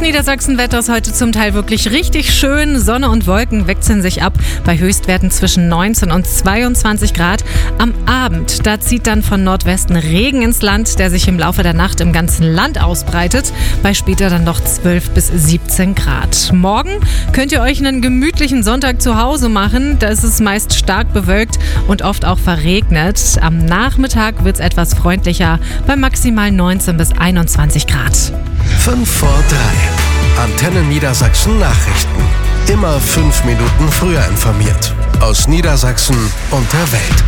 Niedersachsen-Wetter ist heute zum Teil wirklich richtig schön. Sonne und Wolken wechseln sich ab bei Höchstwerten zwischen 19 und 22 Grad. Am Abend, da zieht dann von Nordwesten Regen ins Land, der sich im Laufe der Nacht im ganzen Land ausbreitet. Bei später dann noch 12 bis 17 Grad. Morgen könnt ihr euch einen gemütlichen Sonntag zu Hause machen. Da ist es meist stark bewölkt und oft auch verregnet. Am Nachmittag wird es etwas freundlicher bei maximal 19 bis 21 Grad. 5 vor 3. Antenne Niedersachsen Nachrichten. Immer 5 Minuten früher informiert. Aus Niedersachsen und der Welt.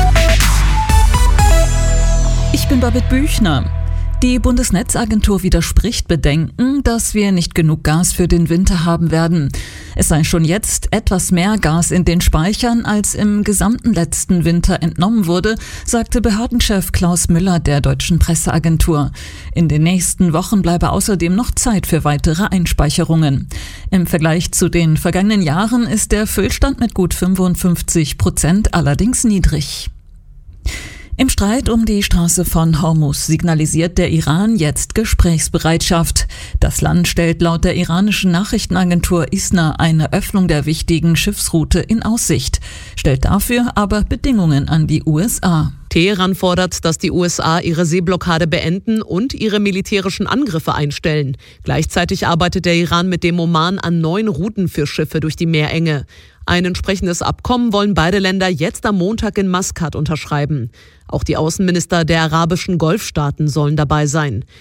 Ich bin Babette Büchner. Die Bundesnetzagentur widerspricht Bedenken, dass wir nicht genug Gas für den Winter haben werden. Es sei schon jetzt etwas mehr Gas in den Speichern, als im gesamten letzten Winter entnommen wurde, sagte Behördenchef Klaus Müller der Deutschen Presseagentur. In den nächsten Wochen bleibe außerdem noch Zeit für weitere Einspeicherungen. Im Vergleich zu den vergangenen Jahren ist der Füllstand mit gut 55% allerdings niedrig. Im Streit um die Straße von Hormuz signalisiert der Iran jetzt Gesprächsbereitschaft. Das Land stellt laut der iranischen Nachrichtenagentur ISNA eine Öffnung der wichtigen Schiffsroute in Aussicht, stellt dafür aber Bedingungen an die USA. Teheran fordert, dass die USA ihre Seeblockade beenden und ihre militärischen Angriffe einstellen. Gleichzeitig arbeitet der Iran mit dem Oman an neuen Routen für Schiffe durch die Meerenge. Ein entsprechendes Abkommen wollen beide Länder jetzt am Montag in Maskat unterschreiben. Auch die Außenminister der arabischen Golfstaaten sollen dabei sein.